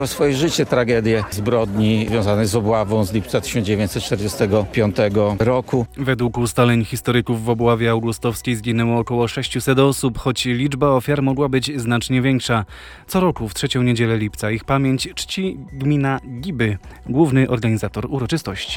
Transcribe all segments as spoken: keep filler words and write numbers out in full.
Swoje życie tragedię zbrodni związanej z obławą z lipca tysiąc dziewięćset czterdziestego piątego roku. Według ustaleń historyków w obławie augustowskiej zginęło około sześciuset osób, choć liczba ofiar mogła być znacznie większa. Co roku w trzecią niedzielę lipca ich pamięć czci gmina Giby, główny organizator uroczystości.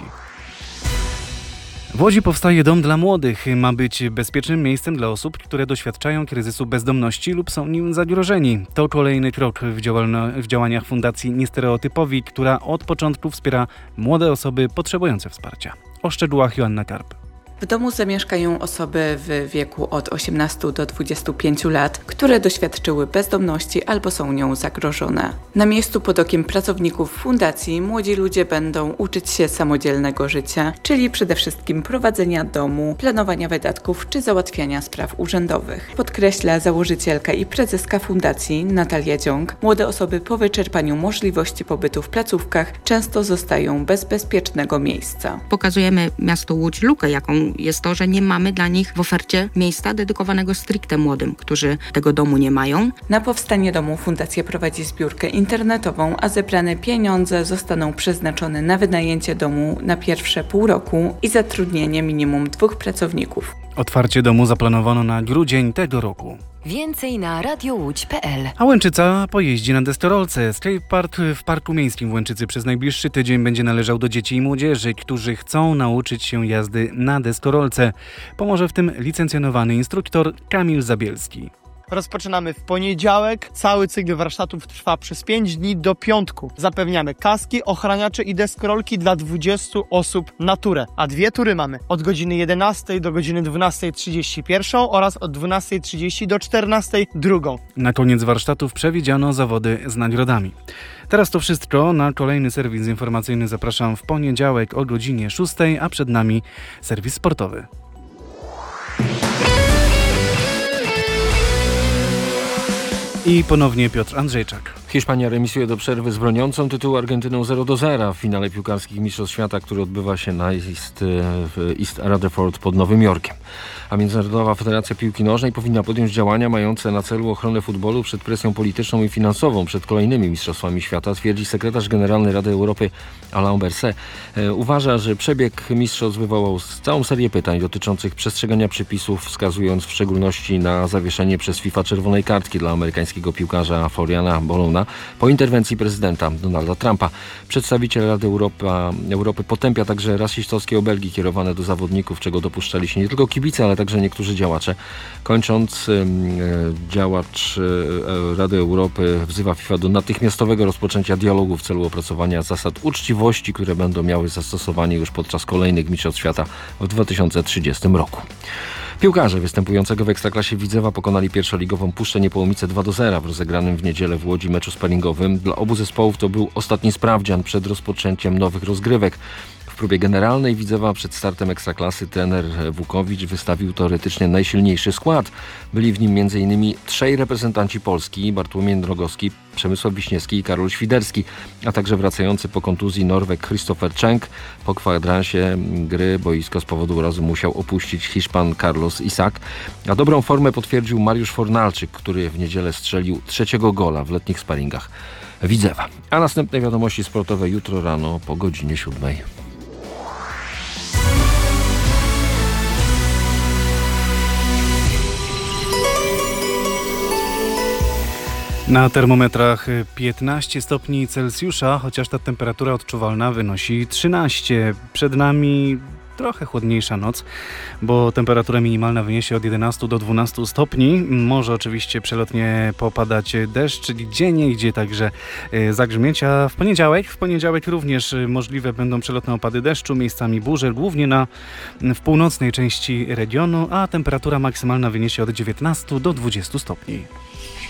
W Łodzi powstaje dom dla młodych. Ma być bezpiecznym miejscem dla osób, które doświadczają kryzysu bezdomności lub są nim zagrożeni. To kolejny krok w, działalno- w działaniach Fundacji Niestereotypowi, która od początku wspiera młode osoby potrzebujące wsparcia. O szczegółach Joanna Karp. W domu zamieszkają osoby w wieku od osiemnastu do dwudziestu pięciu lat, które doświadczyły bezdomności albo są nią zagrożone. Na miejscu pod okiem pracowników fundacji młodzi ludzie będą uczyć się samodzielnego życia, czyli przede wszystkim prowadzenia domu, planowania wydatków czy załatwiania spraw urzędowych. Podkreśla założycielka i prezeska fundacji Natalia Dziąg, młode osoby po wyczerpaniu możliwości pobytu w placówkach często zostają bez bezpiecznego miejsca. Pokazujemy miastu Łódź lukę, jaką jest to, że nie mamy dla nich w ofercie miejsca dedykowanego stricte młodym, którzy tego domu nie mają. Na powstanie domu fundacja prowadzi zbiórkę internetową, a zebrane pieniądze zostaną przeznaczone na wynajęcie domu na pierwsze pół roku i zatrudnienie minimum dwóch pracowników. Otwarcie domu zaplanowano na grudzień tego roku. Więcej na radiołódź kropka pe el. A Łęczyca pojeździ na deskorolce. Skatepark w Parku Miejskim w Łęczycy przez najbliższy tydzień będzie należał do dzieci i młodzieży, którzy chcą nauczyć się jazdy na deskorolce. Pomoże w tym licencjonowany instruktor Kamil Zabielski. Rozpoczynamy w poniedziałek. Cały cykl warsztatów trwa przez pięć dni do piątku. Zapewniamy kaski, ochraniacze i deskorolki dla dwudziestu osób na turę. A dwie tury mamy od godziny jedenastej do godziny dwunastej trzydzieści pierwszą oraz od dwunastej trzydzieści do czternastej drugą. Na koniec warsztatów przewidziano zawody z nagrodami. Teraz to wszystko. Na kolejny serwis informacyjny zapraszam w poniedziałek o godzinie szóstej, a przed nami serwis sportowy. I ponownie Piotr Andrzejczak. Hiszpania remisuje do przerwy z broniącą tytułu Argentyną zero do zera w finale piłkarskich Mistrzostw Świata, który odbywa się na East, w East Rutherford pod Nowym Jorkiem. A Międzynarodowa Federacja Piłki Nożnej powinna podjąć działania mające na celu ochronę futbolu przed presją polityczną i finansową przed kolejnymi Mistrzostwami Świata, twierdzi sekretarz generalny Rady Europy Alain Berset. Uważa, że przebieg mistrzostw wywołał całą serię pytań dotyczących przestrzegania przepisów, wskazując w szczególności na zawieszenie przez FIFA czerwonej kartki dla amerykańskiego piłkarza Floriana Bolona po interwencji prezydenta Donalda Trumpa. Przedstawiciel Rady Europa, Europy potępia także rasistowskie obelgi kierowane do zawodników, czego dopuszczali się nie tylko kibice, ale także niektórzy działacze. Kończąc, działacz Rady Europy wzywa FIFA do natychmiastowego rozpoczęcia dialogu w celu opracowania zasad uczciwości, które będą miały zastosowanie już podczas kolejnych Mistrzostw Świata w dwa tysiące trzydziestym roku. Piłkarze występującego w Ekstraklasie Widzewa pokonali pierwszoligową Puszczę Niepołomice dwa do zera w rozegranym w niedzielę w Łodzi meczu sparingowym. Dla obu zespołów to był ostatni sprawdzian przed rozpoczęciem nowych rozgrywek. W próbie generalnej Widzewa przed startem Ekstraklasy trener Wukowicz wystawił teoretycznie najsilniejszy skład. Byli w nim m.in. trzej reprezentanci Polski, Bartłomiej Drogowski, Przemysław Wiśniewski i Karol Świderski, a także wracający po kontuzji Norweg Christopher Cenk. Po kwadransie gry boisko z powodu urazu musiał opuścić Hiszpan Carlos Isaac, a dobrą formę potwierdził Mariusz Fornalczyk, który w niedzielę strzelił trzeciego gola w letnich sparingach Widzewa. A następne wiadomości sportowe jutro rano po godzinie siódmej. Na termometrach piętnaście stopni Celsjusza, chociaż ta temperatura odczuwalna wynosi trzynaście. Przed nami trochę chłodniejsza noc, bo temperatura minimalna wyniesie od jedenastu do dwunastu stopni. Może oczywiście przelotnie popadać deszcz, gdzie nie idzie także zagrzmieć, a w poniedziałek, w poniedziałek również możliwe będą przelotne opady deszczu, miejscami burze, głównie na, w północnej części regionu, a temperatura maksymalna wyniesie od dziewiętnastu do dwudziestu stopni.